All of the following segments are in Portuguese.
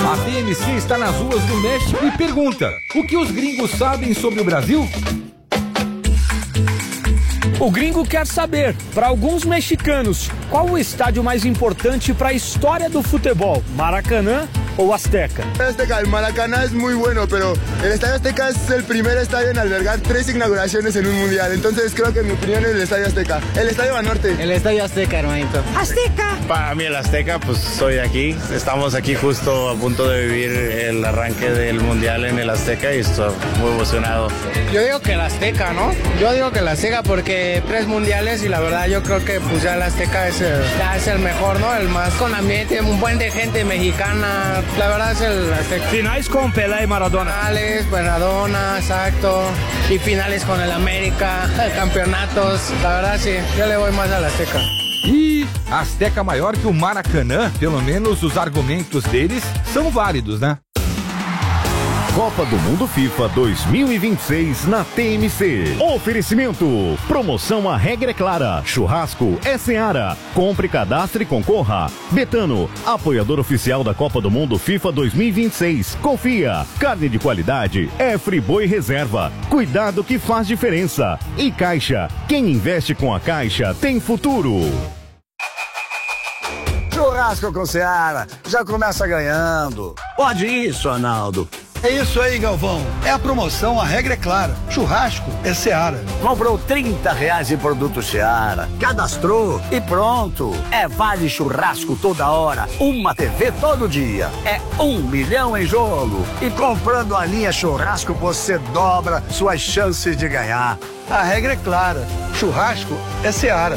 A TMC está nas ruas do México e pergunta: o que os gringos sabem sobre o Brasil? O gringo quer saber, para alguns mexicanos, qual o estádio mais importante para a história do futebol, Maracanã o Azteca? Azteca, el Maracaná es muy bueno, pero el Estadio Azteca es el primer estadio en albergar 3 inauguraciones en un mundial. Entonces creo que en mi opinión es el Estadio Azteca. El Estadio Banorte. El Estadio Azteca, hermanito. Azteca. Para mí el Azteca, pues soy de aquí. Estamos aquí justo a punto de vivir el arranque del mundial en el Azteca y estoy muy emocionado. Yo digo que el Azteca, ¿no? Yo digo que el Azteca porque 3 mundiales y la verdad yo creo que pues ya el Azteca es el mejor, ¿no? El más con ambiente, un buen de gente mexicana. La verdad es el Azteca. Finais con Pelé y Maradona. Finales, Maradona, exacto. Y finales con el América, campeonatos. La verdad sí, yo le voy más al Azteca. E Azteca maior que o Maracanã, pelo menos os argumentos deles são válidos, né? Copa do Mundo FIFA 2026 na TMC. Oferecimento. Promoção A Regra é Clara. Churrasco é Seara. Compre, cadastre e concorra. Betano, apoiador oficial da Copa do Mundo FIFA 2026. Confia. Carne de qualidade é Friboi Reserva. Cuidado que faz diferença. E Caixa. Quem investe com a Caixa tem futuro. Churrasco com Seara. Já começa ganhando. Pode isso, Arnaldo. É isso aí, Galvão. É a promoção, a regra é clara. Churrasco é Seara. Comprou R$30 em produto Seara. Cadastrou e pronto. É vale churrasco toda hora. Uma TV todo dia. É 1 milhão em jogo. E comprando a linha churrasco, você dobra suas chances de ganhar. A regra é clara. Churrasco é Seara.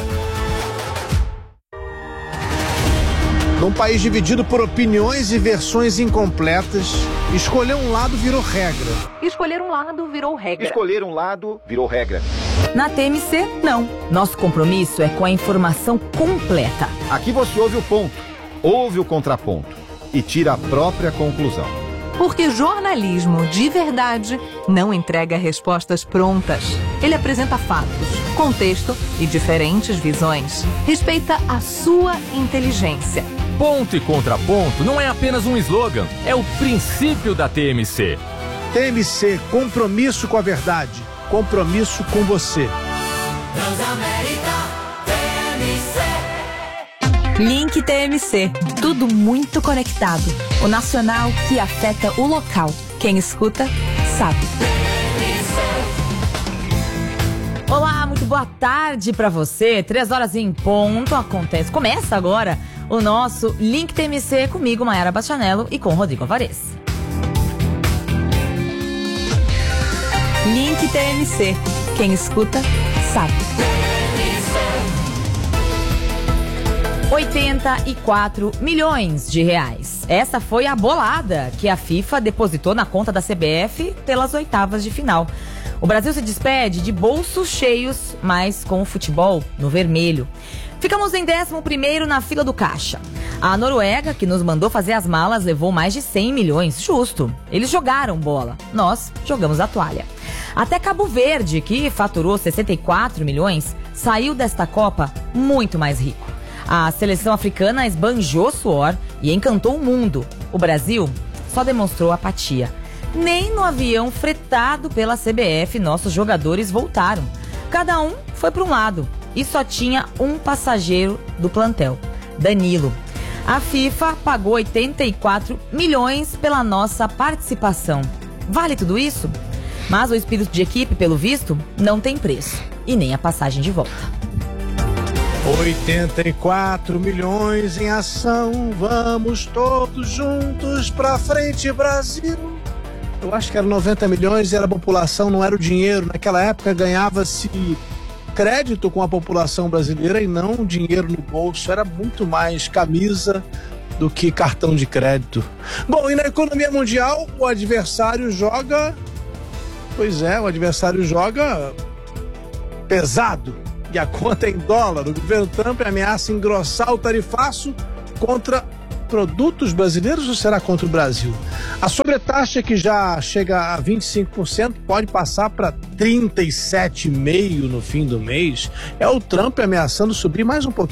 Num país dividido por opiniões e versões incompletas, escolher um lado virou regra. Escolher um lado virou regra. Escolher um lado virou regra. Na TMC, não. Nosso compromisso é com a informação completa. Aqui você ouve o ponto, ouve o contraponto e tira a própria conclusão. Porque jornalismo de verdade não entrega respostas prontas. Ele apresenta fatos, contexto e diferentes visões. Respeita a sua inteligência. Ponto e contraponto não é apenas um slogan, é o princípio da TMC. TMC, compromisso com a verdade, compromisso com você. Link TMC, tudo muito conectado. O nacional que afeta o local. Quem escuta, sabe. Olá, muito boa tarde pra você. 3 horas em ponto começa agora o nosso Link TMC comigo, Mayara Bastianello, e com Rodrigo Alvarez. Link TMC, quem escuta, sabe. 84 milhões de reais. Essa foi a bolada que a FIFA depositou na conta da CBF pelas oitavas de final. O Brasil se despede de bolsos cheios, mas com o futebol no vermelho. Ficamos em 11º na fila do caixa. A Noruega, que nos mandou fazer as malas, levou mais de 100 milhões. Justo. Eles jogaram bola. Nós jogamos a toalha. Até Cabo Verde, que faturou 64 milhões, saiu desta Copa muito mais rico. A seleção africana esbanjou suor e encantou o mundo. O Brasil só demonstrou apatia. Nem no avião fretado pela CBF nossos jogadores voltaram. Cada um foi para um lado e só tinha um passageiro do plantel, Danilo. A FIFA pagou 84 milhões pela nossa participação. Vale tudo isso? Mas o espírito de equipe, pelo visto, não tem preço. E nem a passagem de volta. 84 milhões em ação, vamos todos juntos pra frente, Brasil. Eu acho que era 90 milhões e era a população, não era o dinheiro. Naquela época ganhava-se crédito com a população brasileira e não dinheiro no bolso. Era muito mais camisa do que cartão de crédito. Bom, e na economia mundial, o adversário joga... Pois é, o adversário joga pesado. E a conta é em dólar. O governo Trump ameaça engrossar o tarifaço contra produtos brasileiros ou será contra o Brasil? A sobretaxa, que já chega a 25%, pode passar para 37,5% no fim do mês. É o Trump ameaçando subir mais um pouquinho.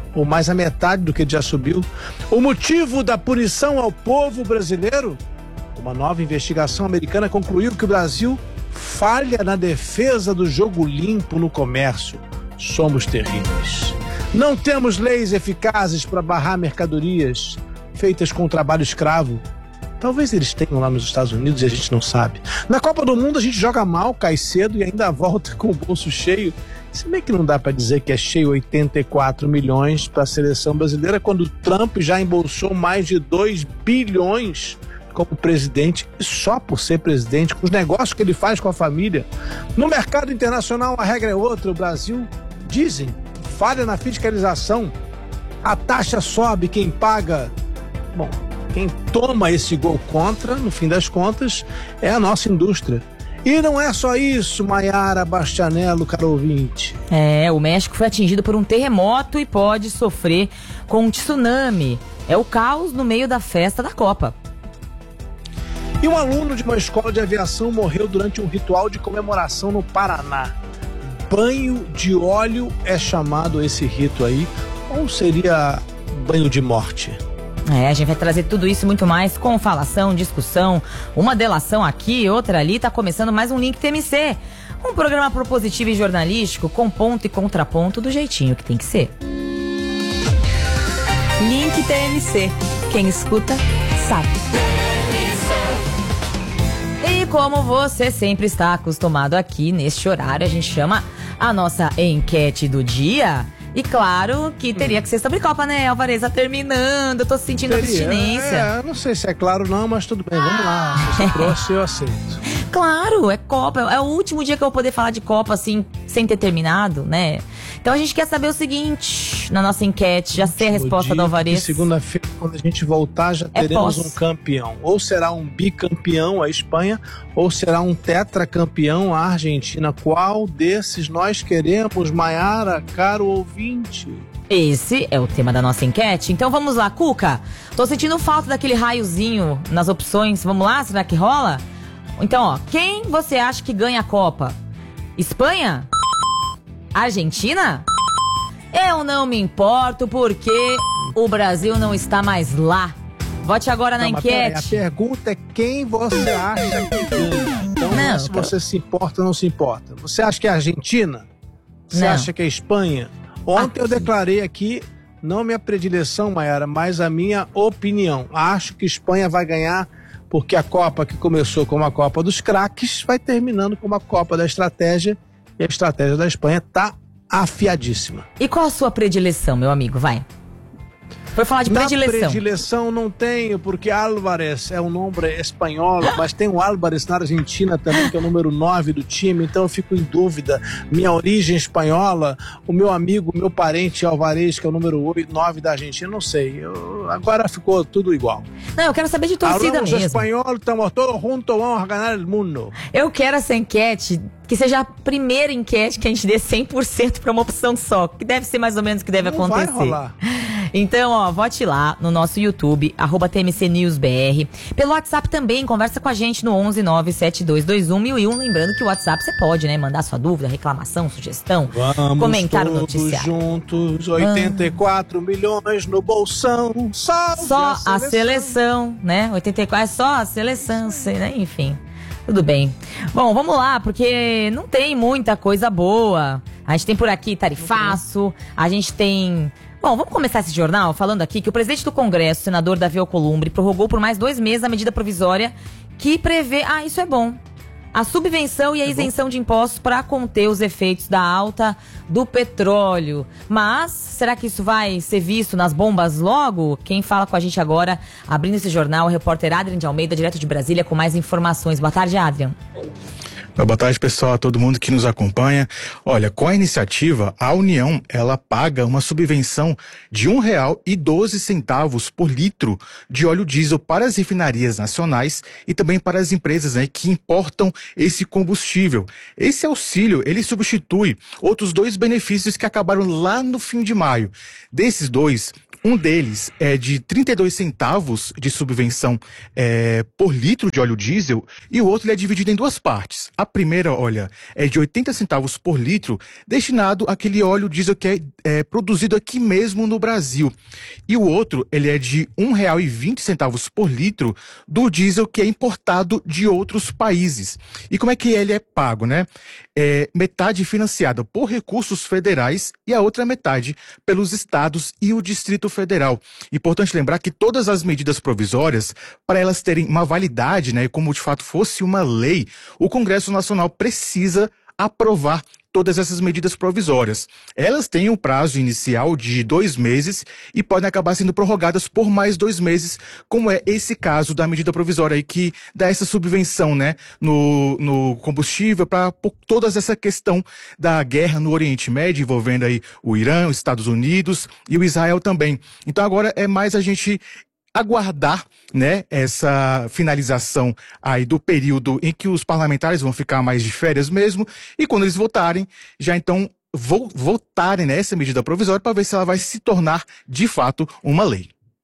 ou mais a metade do que já subiu. O motivo da punição ao povo brasileiro? Uma nova investigação americana concluiu que o Brasil falha na defesa do jogo limpo no comércio. Somos terríveis. Não temos leis eficazes para barrar mercadorias feitas com trabalho escravo. Talvez eles tenham lá nos Estados Unidos e a gente não sabe. Na Copa do Mundo a gente joga mal, cai cedo e ainda volta com o bolso cheio. Se bem que não dá para dizer que é cheio 84 milhões para a seleção brasileira, quando o Trump já embolsou mais de 2 bilhões como presidente, e só por ser presidente, com os negócios que ele faz com a família. No mercado internacional a regra é outra. O Brasil, dizem, falha na fiscalização. A taxa sobe, quem paga... Bom, quem toma esse gol contra, no fim das contas, é a nossa indústria. E não é só isso, Maiara Bastianello, caro ouvinte. O México foi atingido por um terremoto e pode sofrer com um tsunami. É o caos no meio da festa da Copa. E um aluno de uma escola de aviação morreu durante um ritual de comemoração no Paraná. Banho de óleo é chamado esse rito aí, ou seria banho de morte? A gente vai trazer tudo isso e muito mais com falação, discussão, uma delação aqui, outra ali. Tá começando mais um Link TMC, um programa propositivo e jornalístico com ponto e contraponto do jeitinho que tem que ser. Link TMC, quem escuta sabe. E como você sempre está acostumado aqui neste horário, a gente chama a nossa enquete do dia. E claro que teria que ser sobre Copa, né, Alvarez? Tá terminando, eu tô sentindo abstinência. Não sei se é claro não, mas tudo bem, vamos lá. Se você trouxe, eu aceito. Claro, é Copa, é o último dia que eu vou poder falar de Copa, assim, sem ter terminado, né? Então a gente quer saber o seguinte, na nossa enquete, já sei a resposta do Alvarez. Segunda-feira, quando a gente voltar, já teremos um campeão. Ou será um bicampeão, a Espanha, ou será um tetracampeão, a Argentina. Qual desses nós queremos, Maiara, caro ouvinte? Esse é o tema da nossa enquete. Então vamos lá, Cuca. Tô sentindo falta daquele raiozinho nas opções. Vamos lá, será que rola? Então, ó, quem você acha que ganha a Copa? Espanha? Argentina? Eu não me importo porque o Brasil não está mais lá. Vote agora na enquete. A pergunta é quem você acha que ganha. Então não é se você se importa ou não se importa. Você acha que é a Argentina? Você acha que é a Espanha? Ontem eu declarei aqui, não minha predileção, Maiara, mas a minha opinião. Acho que a Espanha vai ganhar porque a Copa que começou como a Copa dos craques vai terminando como a Copa da estratégia. E a estratégia da Espanha tá afiadíssima. E qual a sua predileção, meu amigo? Vai. Foi falar de predileção. Predileção não tenho, porque Álvarez é um nome espanhol, mas tem o Álvarez na Argentina também, que é o número 9 do time, então eu fico em dúvida. Minha origem espanhola, o meu amigo, meu parente Álvarez, que é o número 9 da Argentina, não sei. Agora ficou tudo igual. Não, eu quero saber de torcida mesmo. Espanhol, estamos todos juntos, vamos ganhar o mundo. Eu quero essa enquete, que seja a primeira enquete que a gente dê 100% para uma opção só, que deve ser mais ou menos o que deve acontecer. Vai rolar. Então, ó, vote lá no nosso YouTube, @TMCNewsBR. Pelo WhatsApp também, conversa com a gente no 11-97221-1001. Lembrando que o WhatsApp você pode, né, mandar sua dúvida, reclamação, sugestão, comentário no noticiário. Juntos, 84 milhões no bolsão, só a seleção, né? 84 é só a seleção, né? Enfim. Tudo bem. Bom, vamos lá, porque não tem muita coisa boa. A gente tem por aqui tarifaço, a gente tem... Bom, vamos começar esse jornal falando aqui que o presidente do Congresso, senador Davi Alcolumbre, prorrogou por mais 2 meses a medida provisória que prevê... isso é bom. A subvenção e a isenção de impostos para conter os efeitos da alta do petróleo. Mas, será que isso vai ser visto nas bombas logo? Quem fala com a gente agora, abrindo esse jornal, é o repórter Adrian de Almeida, direto de Brasília, com mais informações. Boa tarde, Adrian. Boa tarde, pessoal, a todo mundo que nos acompanha. Olha, com a iniciativa, a União, ela paga uma subvenção de R$1,12 por litro de óleo diesel para as refinarias nacionais e também para as empresas, né, que importam esse combustível. Esse auxílio, ele substitui outros 2 benefícios que acabaram lá no fim de maio. Desses 2, um deles é de 32 centavos de subvenção por litro de óleo diesel e o outro ele é dividido em 2 partes. A primeira, olha, é de 80 centavos por litro, destinado àquele óleo diesel que é produzido aqui mesmo no Brasil. E o outro, ele é de R$1,20 por litro do diesel que é importado de outros países. E como é que ele é pago, né? Metade financiada por recursos federais e a outra metade pelos estados e o Distrito Federal. Importante lembrar que todas as medidas provisórias, para elas terem uma validade, né, como de fato fosse uma lei, o Congresso Nacional precisa aprovar todas essas medidas provisórias. Elas têm um prazo inicial de 2 meses e podem acabar sendo prorrogadas por mais 2 meses, como é esse caso da medida provisória aí que dá essa subvenção, né, no combustível para toda essa questão da guerra no Oriente Médio, envolvendo aí o Irã, os Estados Unidos e o Israel também. Então agora é mais a gente aguardar, né, essa finalização aí do período em que os parlamentares vão ficar mais de férias mesmo, e quando eles votarem, já então votarem nessa medida provisória para ver se ela vai se tornar de fato uma lei.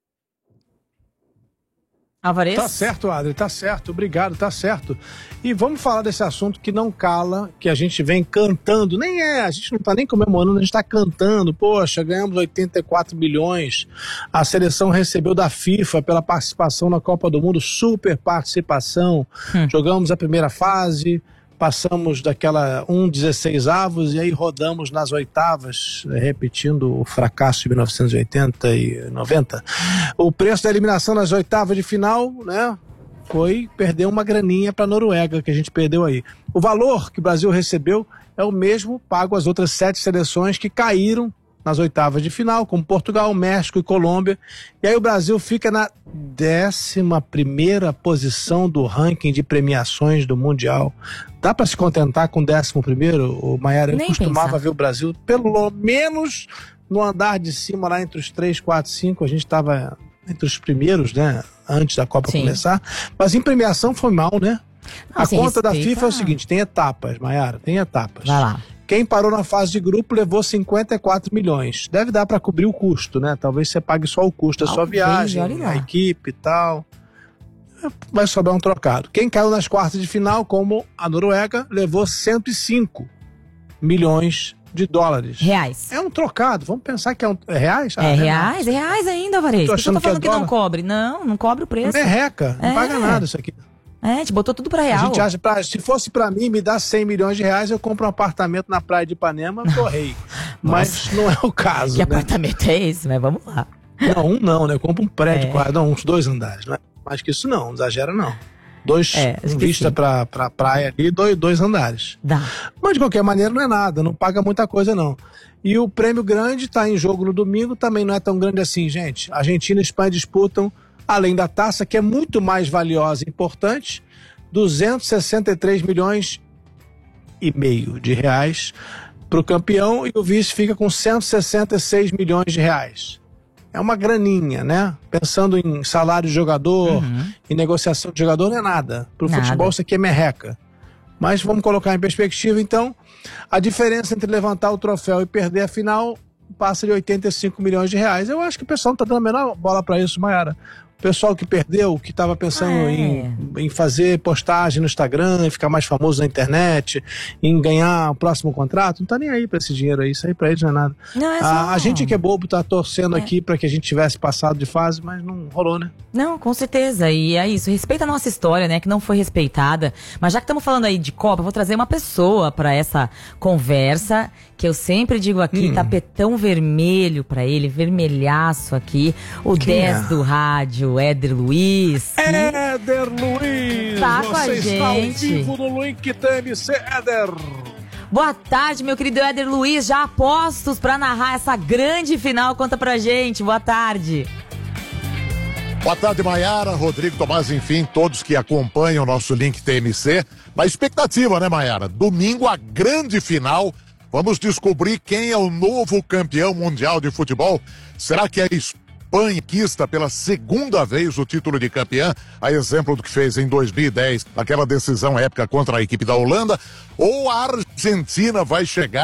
Alvarez? Tá certo, Adri, tá certo, obrigado, tá certo. E vamos falar desse assunto que não cala, que a gente vem cantando, a gente não tá nem comemorando, a gente tá cantando, poxa, ganhamos 84 milhões, a seleção recebeu da FIFA pela participação na Copa do Mundo, super participação, jogamos a primeira fase, passamos daquela 16avos e aí rodamos nas oitavas, repetindo o fracasso de 1980 e 90. O preço da eliminação nas oitavas de final, né, foi perder uma graninha para a Noruega, que a gente perdeu aí. O valor que o Brasil recebeu é o mesmo pago às outras 7 seleções que caíram nas oitavas de final, como Portugal, México e Colômbia. E aí o Brasil fica na 11ª posição do ranking de premiações do Mundial. Dá para se contentar com o 11º, Maiara? Eu costumava ver o Brasil pelo menos no andar de cima, lá entre os 3, 4, 5, a gente estava entre os primeiros, né, antes da Copa começar. Mas em premiação foi mal, né? A conta da FIFA é o seguinte, tem etapas, Maiara, tem etapas. Vai lá. Quem parou na fase de grupo levou 54 milhões. Deve dar para cobrir o custo, né? Talvez você pague só o custo da sua viagem, a equipe e tal. Vai sobrar um trocado. Quem caiu nas quartas de final, como a Noruega, levou 105 milhões de dólares. Reais. É um trocado. Vamos pensar que é reais? É reais? É reais ainda, Alvarez. Por que eu tô falando que não cobre? Não cobre o preço. Não é reca. Não paga nada isso aqui. A gente botou tudo pra real. A gente acha, se fosse pra mim, me dá 100 milhões de reais, eu compro um apartamento na praia de Ipanema, tô rei. Mas não é o caso, que apartamento é esse? Mas vamos lá. Não, não, né? Eu compro um prédio, uns 2 andares, né? Mais que isso não exagera não. Vista pra praia ali, 2 andares. Dá. Mas de qualquer maneira não é nada, não paga muita coisa não. E o prêmio grande tá em jogo no domingo, também não é tão grande assim, gente. Argentina e Espanha disputam, além da taça, que é muito mais valiosa e importante, 263 milhões e meio de reais para o campeão, e o vice fica com 166 milhões de reais. É uma graninha, né? Pensando em salário de jogador, em negociação de jogador, não é nada. Para o futebol isso aqui é merreca. Mas vamos colocar em perspectiva, então, a diferença entre levantar o troféu e perder a final passa de 85 milhões de reais. Eu acho que o pessoal não está dando a menor bola para isso, Maiara. O pessoal que perdeu, que estava pensando em fazer postagem no Instagram, em ficar mais famoso na internet, em ganhar o próximo contrato, não tá nem aí para esse dinheiro aí, isso aí para eles não é nada. Não, a gente que é bobo tá torcendo aqui para que a gente tivesse passado de fase, mas não rolou, né? Não, com certeza, e é isso, respeita a nossa história, né, que não foi respeitada, mas já que estamos falando aí de Copa, eu vou trazer uma pessoa para essa conversa, que eu sempre digo aqui, tapetão vermelho para ele, vermelhaço aqui, o 10 do rádio, Éder Luiz. Éder Luiz! Tá com a gente. Está ao vivo no link TMC, Éder. Boa tarde, meu querido Éder Luiz, já a postos para narrar essa grande final, conta pra gente, boa tarde. Boa tarde, Maiara, Rodrigo, Tomás, enfim, todos que acompanham o nosso link TMC. Na expectativa, né, Maiara? Domingo, a grande final. Vamos descobrir quem é o novo campeão mundial de futebol. Será que é a Espanha conquista pela 2ª vez o título de campeã, a exemplo do que fez em 2010, naquela decisão épica contra a equipe da Holanda? Ou a Argentina vai chegar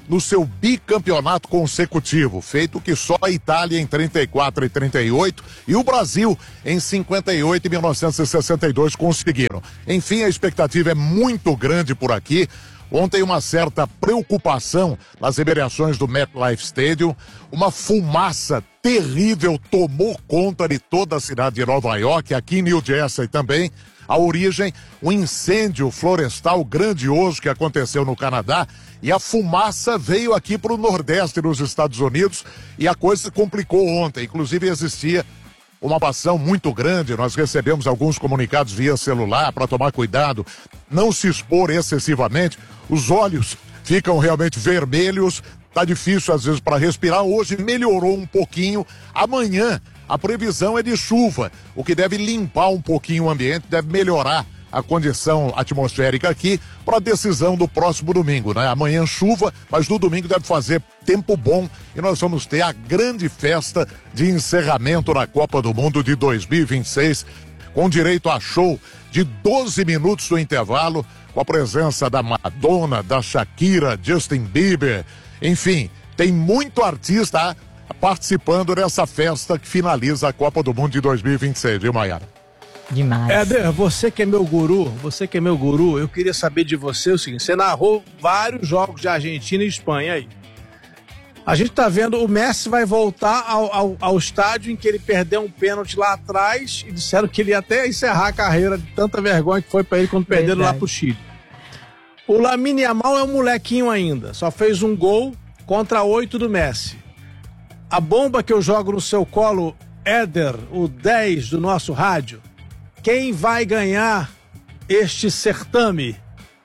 no seu bicampeonato consecutivo, feito que só a Itália em 34 e 38 e o Brasil em 58 e 1962 conseguiram. Enfim, a expectativa é muito grande por aqui. Ontem uma certa preocupação nas imediações do MetLife Stadium, uma fumaça terrível tomou conta de toda a cidade de Nova York, aqui em New Jersey também. A origem, um incêndio florestal grandioso que aconteceu no Canadá, e a fumaça veio aqui para o Nordeste dos Estados Unidos e a coisa se complicou ontem. Inclusive existia uma ação muito grande, nós recebemos alguns comunicados via celular para tomar cuidado, não se expor excessivamente, os olhos ficam realmente vermelhos, tá difícil às vezes para respirar. Hoje melhorou um pouquinho, amanhã a previsão é de chuva, o que deve limpar um pouquinho o ambiente, deve melhorar a condição atmosférica aqui para a decisão do próximo domingo, né? Amanhã chuva, mas no domingo deve fazer tempo bom e nós vamos ter a grande festa de encerramento da Copa do Mundo de 2026, com direito a show de 12 minutos do intervalo, com a presença da Madonna, da Shakira, Justin Bieber, enfim, tem muito artista participando dessa festa que finaliza a Copa do Mundo de 2026, viu, Maiara? Demais. Éder, você que é meu guru, eu queria saber de você o seguinte: você narrou vários jogos de Argentina e Espanha aí. A gente tá vendo, o Messi vai voltar ao estádio em que ele perdeu um pênalti lá atrás e disseram que ele ia até encerrar a carreira de tanta vergonha que foi pra ele quando perderam lá pro Chile. O Lamine Yamal é um molequinho ainda, só fez um gol contra 8 do Messi. A bomba que eu jogo no seu colo, Éder, o 10 do nosso rádio, quem vai ganhar este certame?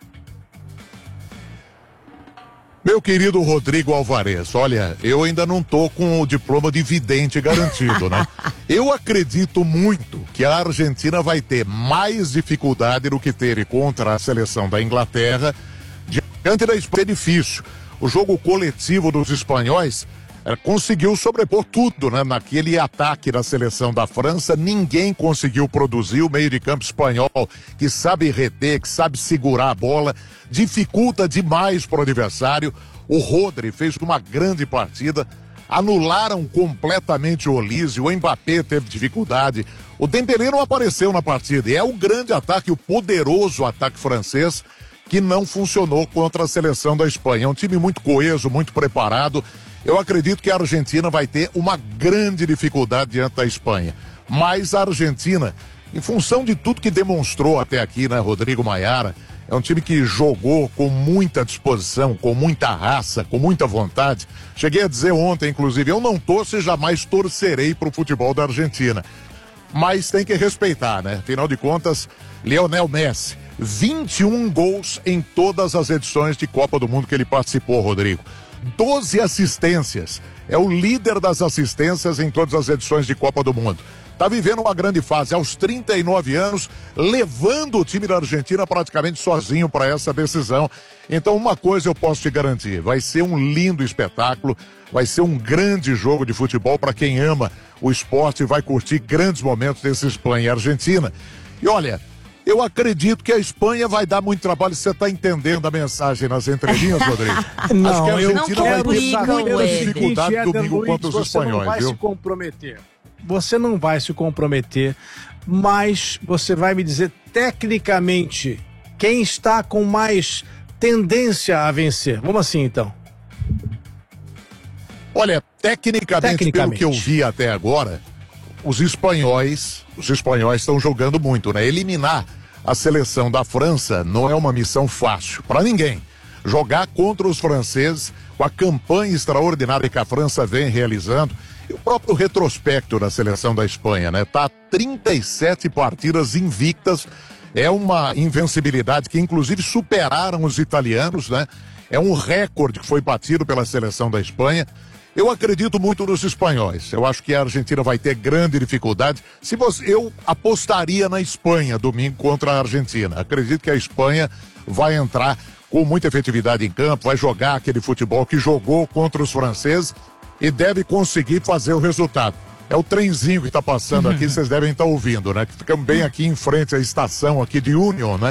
Meu querido Rodrigo Alvarez, olha, eu ainda não tô com o diploma de vidente garantido, né? Eu acredito muito que a Argentina vai ter mais dificuldade do que teve contra a seleção da Inglaterra. Diante da Espanha é difícil. O jogo coletivo dos espanhóis conseguiu sobrepor tudo, né? Naquele ataque da seleção da França, ninguém conseguiu produzir. O meio de campo espanhol, que sabe reter, que sabe segurar a bola, dificulta demais para o adversário. O Rodri fez uma grande partida, anularam completamente o Olise, o Mbappé teve dificuldade, o Dembélé não apareceu na partida, e é o grande ataque, o poderoso ataque francês, que não funcionou contra a seleção da Espanha. É um time muito coeso, muito preparado. Eu acredito que a Argentina vai ter uma grande dificuldade diante da Espanha. Mas a Argentina, em função de tudo que demonstrou até aqui, né, Rodrigo Maiara, é um time que jogou com muita disposição, com muita raça, com muita vontade. Cheguei a dizer ontem, inclusive, eu não torço e jamais torcerei para o futebol da Argentina. Mas tem que respeitar, né? Afinal de contas, Lionel Messi, 21 gols em todas as edições de Copa do Mundo que ele participou, Rodrigo. 12 assistências, é o líder das assistências em todas as edições de Copa do Mundo. Tá vivendo uma grande fase, aos 39 anos, levando o time da Argentina praticamente sozinho para essa decisão. Então uma coisa eu posso te garantir, vai ser um lindo espetáculo, vai ser um grande jogo de futebol para quem ama o esporte e vai curtir grandes momentos desse Espanha e Argentina. E olha, eu acredito que a Espanha vai dar muito trabalho. Você está entendendo a mensagem nas entrelinhas, Rodrigo? Não, acho que a Argentina vai ter muita dificuldade domingo contra os espanhóis, você não vai viu? se comprometer. Você não vai se comprometer, mas você vai me dizer tecnicamente quem está com mais tendência a vencer. Vamos assim, então. Olha, tecnicamente, pelo que eu vi até agora, os espanhóis estão jogando muito, né? Eliminar a seleção da França não é uma missão fácil para ninguém. Jogar contra os franceses, com a campanha extraordinária que a França vem realizando, e o próprio retrospecto da seleção da Espanha, né? Tá 37 partidas invictas, é uma invencibilidade que inclusive superaram os italianos, né? É um recorde que foi batido pela seleção da Espanha. Eu acredito muito nos espanhóis. Eu acho que a Argentina vai ter grande dificuldade. Eu apostaria na Espanha domingo contra a Argentina. Acredito que a Espanha vai entrar com muita efetividade em campo, vai jogar aquele futebol que jogou contra os franceses e deve conseguir fazer o resultado. É o trenzinho que está passando aqui, vocês devem estar ouvindo, né? Que ficamos bem aqui em frente à estação aqui de Union, né?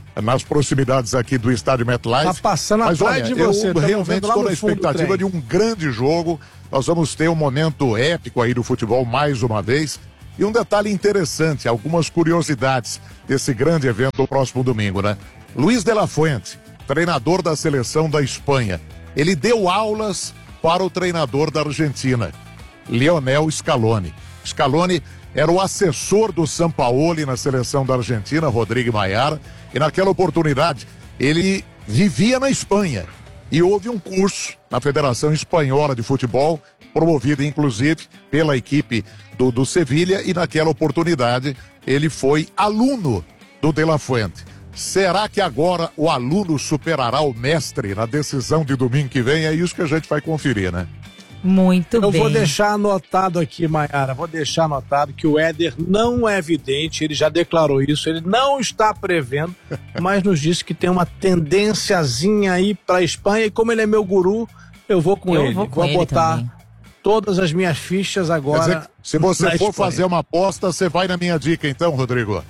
nas proximidades aqui do estádio MetLife. Tá passando mas atrás olha, de você. eu realmente estou na expectativa de um grande jogo. Nós vamos ter um momento épico aí do futebol mais uma vez. E um detalhe interessante, algumas curiosidades desse grande evento do próximo domingo, né? Luiz de la Fuente, treinador da seleção da Espanha, ele deu aulas para o treinador da Argentina, Lionel Scaloni. Scaloni era o assessor do Sampaoli na seleção da Argentina, Rodrigo Maiara, e naquela oportunidade ele vivia na Espanha. E houve um curso na Federação Espanhola de Futebol, promovido inclusive pela equipe do Sevilha, e naquela oportunidade ele foi aluno do De La Fuente. Será que agora o aluno superará o mestre na decisão de domingo que vem? É isso que a gente vai conferir, né? Muito bem. Eu vou deixar anotado aqui, Maiara, vou deixar anotado que o Éder não é vidente, ele já declarou isso, ele não está prevendo, mas nos disse que tem uma tendênciazinha aí para a Espanha, e como ele é meu guru, eu vou com ele. Vou botar também todas as minhas fichas agora. Quer dizer, se você for fazer uma aposta, você vai na minha dica então, Rodrigo?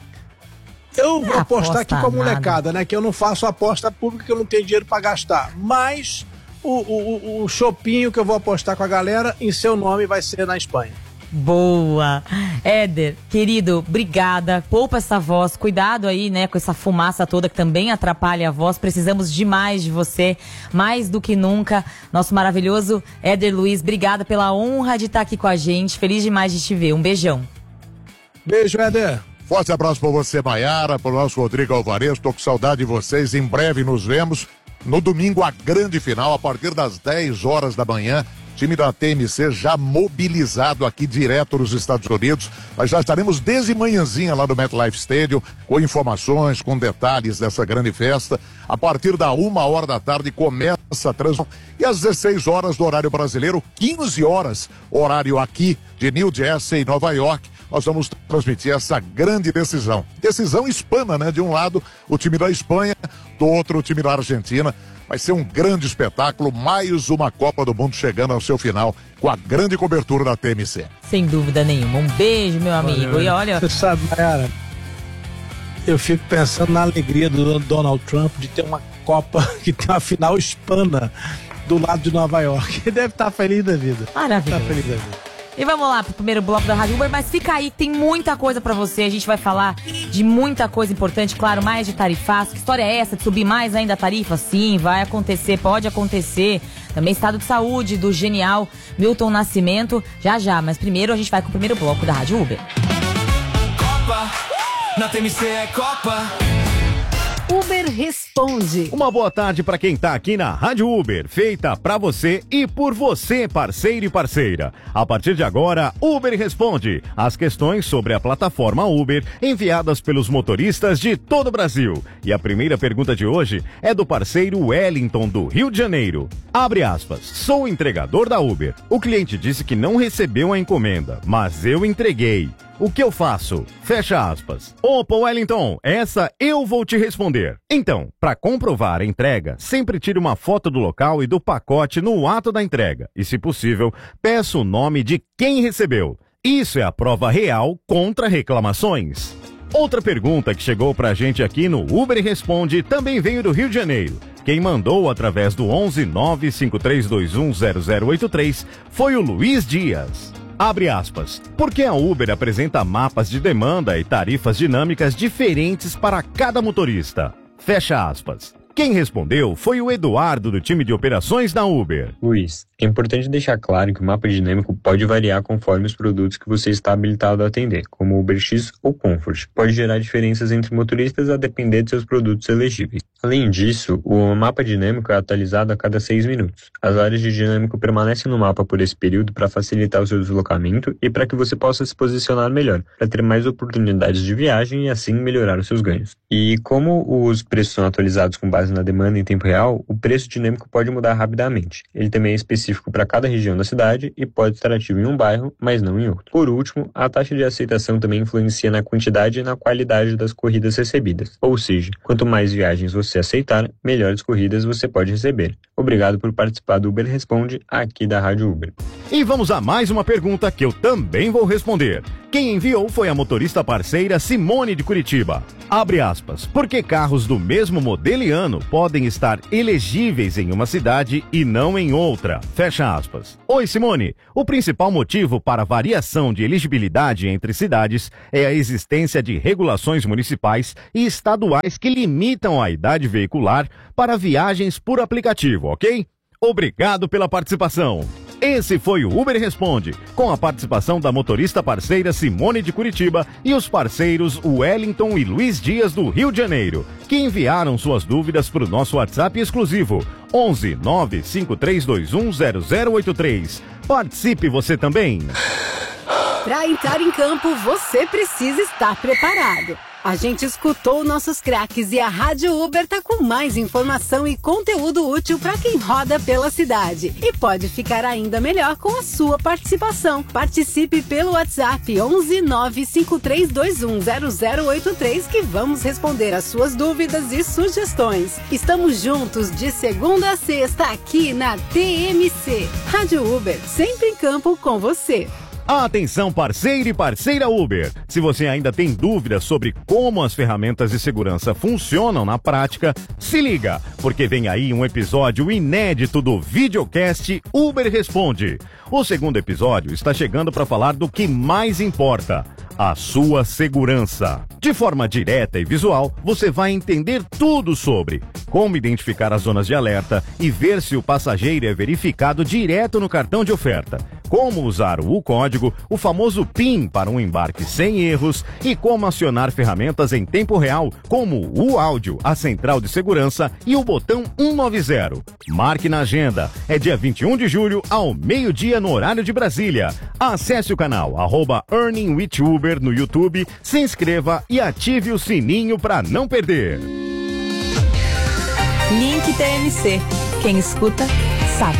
Eu vou apostar aqui com a molecada, né? Que eu não faço aposta pública, que eu não tenho dinheiro para gastar. Mas o chopinho que eu vou apostar com a galera, em seu nome, vai ser na Espanha. Boa. Éder, querido, obrigada. Poupa essa voz. Cuidado aí, né, com essa fumaça toda que também atrapalha a voz. Precisamos demais de você, mais do que nunca. Nosso maravilhoso Éder Luiz, obrigada pela honra de estar aqui com a gente. Feliz demais de te ver. Um beijão. Beijo, Éder. Forte abraço para você, Maiara, para o nosso Rodrigo Alvarez. Estou com saudade de vocês. Em breve nos vemos. No domingo, a grande final, a partir das 10 horas da manhã. Time da TMC já mobilizado aqui direto nos Estados Unidos. Nós já estaremos desde manhãzinha lá no MetLife Stadium, com informações, com detalhes dessa grande festa. A partir da 1h da tarde começa a transmissão. E às 16 horas do horário brasileiro, 15 horas, horário aqui de New Jersey, Nova York, nós vamos transmitir essa grande decisão. Decisão hispana, né? De um lado, o time da Espanha, do outro, o time da Argentina. Vai ser um grande espetáculo, mais uma Copa do Mundo chegando ao seu final, com a grande cobertura da TMC. Sem dúvida nenhuma. Um beijo, meu amigo. E olha... Você sabe, Maiara, eu fico pensando na alegria do Donald Trump de ter uma Copa que tem uma final hispana do lado de Nova York. Ele deve estar feliz da vida. Maravilhoso. Tá feliz da vida. E vamos lá pro primeiro bloco da Rádio Uber, mas fica aí que tem muita coisa pra você. A gente vai falar de muita coisa importante, claro, mais de tarifaço. Que história é essa de subir mais ainda a tarifa? Sim, vai acontecer, pode acontecer. Também estado de saúde do genial Milton Nascimento, já. Mas primeiro a gente vai com o primeiro bloco da Rádio Uber. Copa, na TMC é Copa. Uber Responde. Uma boa tarde para quem tá aqui na Rádio Uber, feita para você e por você, parceiro e parceira. A partir de agora, Uber Responde. As questões sobre a plataforma Uber enviadas pelos motoristas de todo o Brasil. E a primeira pergunta de hoje é do parceiro Wellington, do Rio de Janeiro. Abre aspas. Sou entregador da Uber. O cliente disse que não recebeu a encomenda, mas eu entreguei. O que eu faço? Fecha aspas. Opa, Wellington, essa eu vou te responder. Então, para comprovar a entrega, sempre tire uma foto do local e do pacote no ato da entrega. E, se possível, peça o nome de quem recebeu. Isso é a prova real contra reclamações. Outra pergunta que chegou pra gente aqui no Uber Responde também veio do Rio de Janeiro. Quem mandou através do 11 95321 0083 foi o Luiz Dias. Abre aspas. Porque a Uber apresenta mapas de demanda e tarifas dinâmicas diferentes para cada motorista. Fecha aspas. Quem respondeu foi o Eduardo, do time de operações da Uber. Luiz, é importante deixar claro que o mapa dinâmico pode variar conforme os produtos que você está habilitado a atender, como o UberX ou Comfort. Pode gerar diferenças entre motoristas a depender de seus produtos elegíveis. Além disso, o mapa dinâmico é atualizado a cada 6 minutos. As áreas de dinâmico permanecem no mapa por esse período para facilitar o seu deslocamento e para que você possa se posicionar melhor, para ter mais oportunidades de viagem e assim melhorar os seus ganhos. E como os preços são atualizados com base na demanda em tempo real, o preço dinâmico pode mudar rapidamente. Ele também é específico para cada região da cidade e pode estar ativo em um bairro, mas não em outro. Por último, a taxa de aceitação também influencia na quantidade e na qualidade das corridas recebidas. Ou seja, quanto mais viagens você aceitar, melhores corridas você pode receber. Obrigado por participar do Uber Responde aqui da Rádio Uber. E vamos a mais uma pergunta que eu também vou responder. Quem enviou foi a motorista parceira Simone de Curitiba. Abre aspas. Por que carros do mesmo modelo e ano podem estar elegíveis em uma cidade e não em outra? Fecha aspas. Oi, Simone. O principal motivo para a variação de elegibilidade entre cidades é a existência de regulações municipais e estaduais que limitam a idade veicular para viagens por aplicativo, ok? Obrigado pela participação. Esse foi o Uber Responde, com a participação da motorista parceira Simone de Curitiba e os parceiros Wellington e Luiz Dias do Rio de Janeiro, que enviaram suas dúvidas para o nosso WhatsApp exclusivo 11 95321 0083. Participe você também! Para entrar em campo, você precisa estar preparado. A gente escutou nossos craques e a Rádio Uber tá com mais informação e conteúdo útil para quem roda pela cidade. E pode ficar ainda melhor com a sua participação. Participe pelo WhatsApp 11 95321 0083 que vamos responder as suas dúvidas e sugestões. Estamos juntos de segunda a sexta aqui na TMC. Rádio Uber, sempre em campo com você. Atenção, parceiro e parceira Uber! Se você ainda tem dúvidas sobre como as ferramentas de segurança funcionam na prática, se liga, porque vem aí um episódio inédito do videocast Uber Responde. O segundo episódio está chegando para falar do que mais importa: a sua segurança. De forma direta e visual, você vai entender tudo sobre como identificar as zonas de alerta e ver se o passageiro é verificado direto no cartão de oferta, como usar o código, o famoso PIN para um embarque sem erros e como acionar ferramentas em tempo real, como o áudio, a central de segurança e o botão 190. Marque na agenda, é dia 21 de julho ao meio-dia no horário de Brasília. Acesse o canal @EarningWithUber no YouTube, se inscreva e ative o sininho para não perder. Link TMC. Quem escuta, sabe.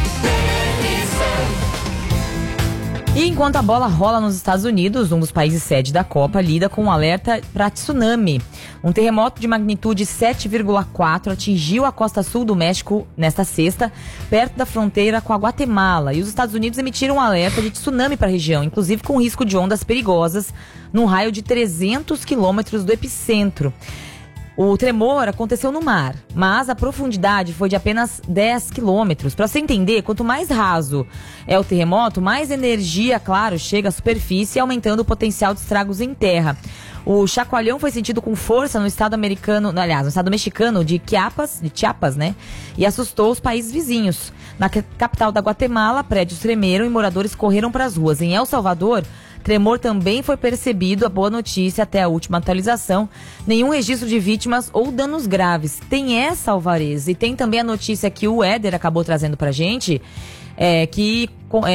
E enquanto a bola rola nos Estados Unidos, um dos países sede da Copa lida com um alerta para tsunami. Um terremoto de magnitude 7,4 atingiu a costa sul do México nesta sexta, perto da fronteira com a Guatemala. E os Estados Unidos emitiram um alerta de tsunami para a região, inclusive com risco de ondas perigosas, num raio de 300 quilômetros do epicentro. O tremor aconteceu no mar, mas a profundidade foi de apenas 10 quilômetros. Para você entender, quanto mais raso é o terremoto, mais energia, claro, chega à superfície, aumentando o potencial de estragos em terra. O chacoalhão foi sentido com força no estado americano, aliás, no estado mexicano de Chiapas, né? E assustou os países vizinhos. Na capital da Guatemala, prédios tremeram e moradores correram para as ruas. Em El Salvador, tremor também foi percebido. A boa notícia, até a última atualização, nenhum registro de vítimas ou danos graves. Tem essa, Alvarez, e tem também a notícia que o Éder acabou trazendo pra gente, que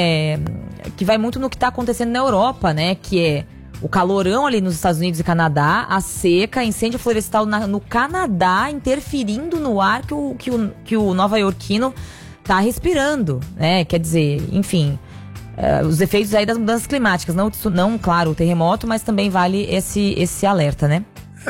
vai muito no que tá acontecendo na Europa, né? Que é o calorão ali nos Estados Unidos e Canadá, a seca, incêndio florestal no Canadá, interferindo no ar que o nova-iorquino tá respirando, né? Quer dizer, enfim, os efeitos aí das mudanças climáticas, não, claro, o terremoto, mas também vale esse alerta, né?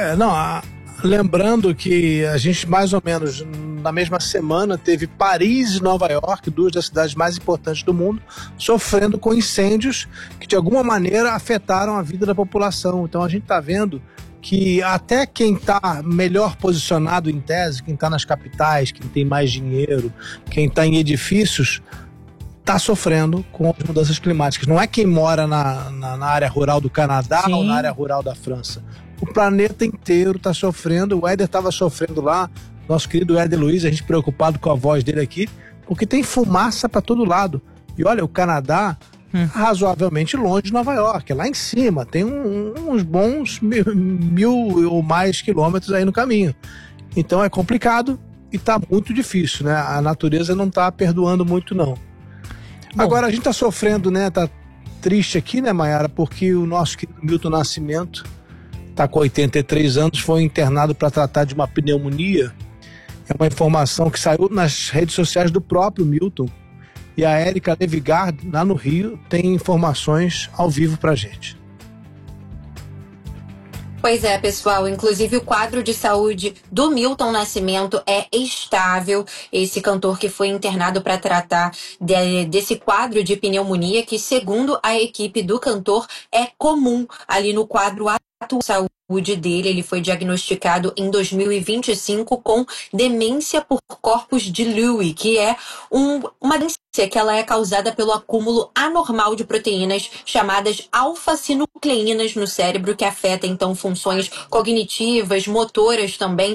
Lembrando que a gente mais ou menos na mesma semana teve Paris e Nova York, duas das cidades mais importantes do mundo, sofrendo com incêndios que de alguma maneira afetaram a vida da população. Então a gente está vendo que até quem está melhor posicionado em tese, quem está nas capitais, quem tem mais dinheiro, quem está em edifícios, está sofrendo com as mudanças climáticas. Não é quem mora na área rural do Canadá, sim, ou na área rural da França. O planeta inteiro está sofrendo. O Éder estava sofrendo lá, nosso querido Éder Luiz, a gente preocupado com a voz dele aqui, porque tem fumaça para todo lado. E olha, o Canadá, razoavelmente longe de Nova York, é lá em cima, tem uns bons mil ou mais quilômetros aí no caminho. Então é complicado e está muito difícil, né? A natureza não está perdoando muito, não. Agora a gente está sofrendo, né? Tá triste aqui, né, Mayara? Porque o nosso querido Milton Nascimento está com 83 anos, foi internado para tratar de uma pneumonia. É uma informação que saiu nas redes sociais do próprio Milton. E a Érica Levigard, lá no Rio, tem informações ao vivo pra gente. Pois é, pessoal. Inclusive, o quadro de saúde do Milton Nascimento é estável. Esse cantor que foi internado para tratar desse quadro de pneumonia, que, segundo a equipe do cantor, é comum ali no quadro atual de saúde dele. Ele foi diagnosticado em 2025 com demência por corpus de Lewy, que é uma demência que ela é causada pelo acúmulo anormal de proteínas chamadas alfa-sinucleínas no cérebro, que afeta então funções cognitivas, motoras também,